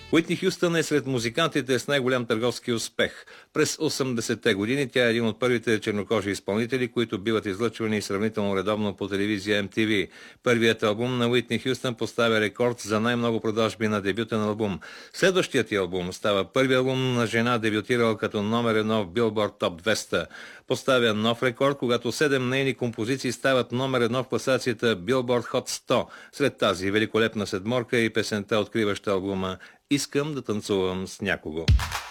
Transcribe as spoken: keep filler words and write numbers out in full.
Уитни Хюстън е сред музикантите с най-голям търговски успех. През осемдесетте години тя е един от първите чернокожи изпълнители, които биват излъчвани сравнително редовно по телевизия Ем Ти Ви. Първият албум на Уитни Хюстън поставя рекорд за най-много продажби на дебютен албум. Следващият ѝ албум става първи албум на жена, дебютирал като номер едно в Billboard Топ двеста. Поставя нов рекорд, когато седем нейни композиции стават номер едно в класацията Billboard Hot сто. Сред тази великолепна седморка и песента, откриваща албума "Искам да танцувам с някого".